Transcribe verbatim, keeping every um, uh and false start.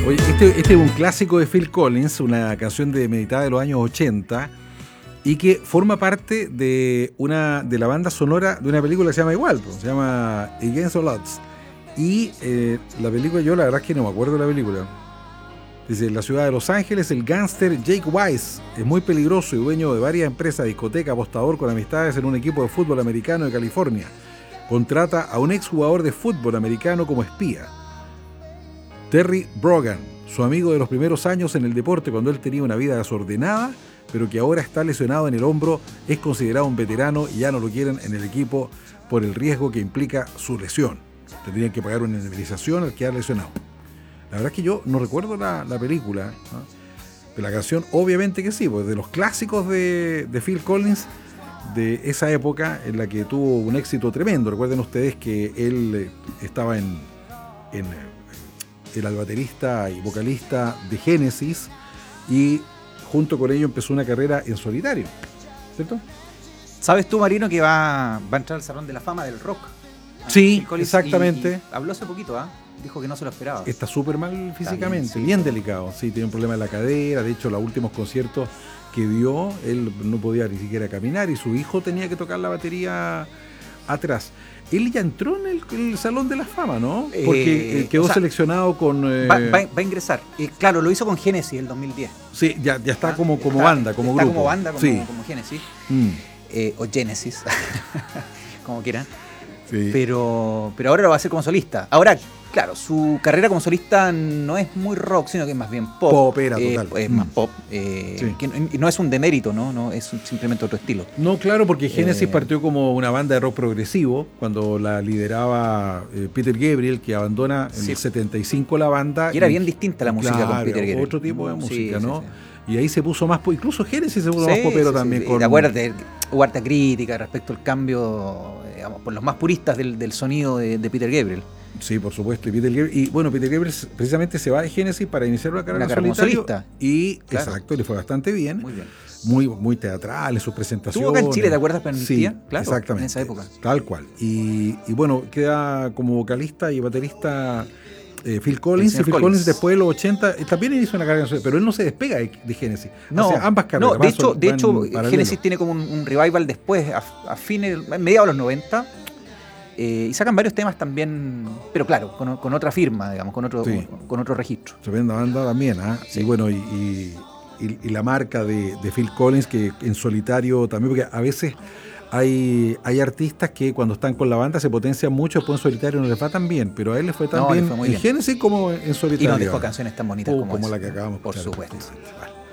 Oye, este, este es un clásico de Phil Collins, una canción de meditada de los años ochenta y que forma parte de una de la banda sonora de una película que se llama igual, pues, se llama Against All Odds. Y eh, la película, yo la verdad es que no me acuerdo de la película. Dice, en la ciudad de Los Ángeles, el gángster Jake Wise es muy peligroso y dueño de varias empresas, discoteca, apostador con amistades en un equipo de fútbol americano de California. Contrata a un exjugador de fútbol americano como espía, Terry Brogan, su amigo de los primeros años en el deporte cuando él tenía una vida desordenada, pero que ahora está lesionado en el hombro, es considerado un veterano y ya no lo quieren en el equipo por el riesgo que implica su lesión. Tendrían que pagar una indemnización al quedar lesionado. La verdad es que yo no recuerdo la, la película, ¿no? Pero la canción obviamente que sí, pues de los clásicos de, de Phil Collins, de esa época en la que tuvo un éxito tremendo. Recuerden ustedes que él estaba en... en era el baterista y vocalista de Genesis y junto con ello empezó una carrera en solitario, ¿cierto? ¿Sabes tú, Marino, que va, va a entrar al Salón de la Fama del Rock? Sí, exactamente. Y, y habló hace poquito, ¿ah? ¿eh? Dijo que no se lo esperaba. Está súper mal físicamente, bien, sí, bien delicado. Sí, tiene un problema en la cadera. De hecho, los últimos conciertos que dio, él no podía ni siquiera caminar y su hijo tenía que tocar la batería atrás. Él ya entró en el, en el Salón de la Fama, ¿no? Porque eh, quedó o sea, seleccionado con... Eh... Va, va, va a ingresar. Eh, claro, lo hizo con Genesis el dos mil diez. Sí, ya, ya está, ¿ah? como, como está, banda, como está grupo. como banda, como, sí. como Genesis. Mm. Eh, o Genesis, como quieran. Sí. Pero, pero ahora lo va a hacer como solista. Ahora, claro, su carrera como solista no es muy rock, sino que es más bien pop. Popera, eh, total. Es mm. más pop. Eh, sí. que no es un demérito, ¿no? no es simplemente otro estilo. No, claro, porque Genesis eh, partió como una banda de rock progresivo cuando la lideraba eh, Peter Gabriel, que abandona en sí. el setenta y cinco la banda. Y era y, bien distinta la música claro, con Peter Gabriel. Otro tipo de música, sí, ¿no? Sí, sí. Y ahí se puso más, incluso Genesis se puso sí, más popero sí, también. Sí, con... ¿Te acuerdas de harta crítica respecto al cambio, digamos, por los más puristas del, del sonido de, de Peter Gabriel? Sí, por supuesto. Y, Peter Gabriel, y bueno, Peter Gabriel precisamente se va de Genesis para iniciar una carrera, una carrera solista. Y, claro. exacto, le fue bastante bien. Muy bien. Muy, muy teatral en sus presentaciones. Estuvo acá en Chile, ¿te acuerdas? Para sí, claro, exactamente. En esa época. Tal cual. Y, y bueno, queda como vocalista y baterista eh, Phil Collins. Y Phil Collins. Collins después de los ochenta también hizo una carrera, pero él no se despega de, de Genesis. No, o sea, ambas carreras. No, de hecho, de hecho Genesis tiene como un, un revival después, a, a fines, a mediados de los noventa. Eh, y sacan varios temas también, pero claro, con, con otra firma, digamos, con otro, sí. con, con otro registro. Tremenda banda también, ¿ah? ¿eh? Sí. Y bueno, y, y, y, y la marca de, de Phil Collins, que en solitario también, porque a veces hay, hay artistas que cuando están con la banda se potencian mucho, después en solitario no les va tan bien, pero a él les fue tan no, bien fue en bien. Genesis como en solitario. Y nos dejó canciones tan bonitas oh, como, como eso, la que acabamos de por escuchar. supuesto. Vale.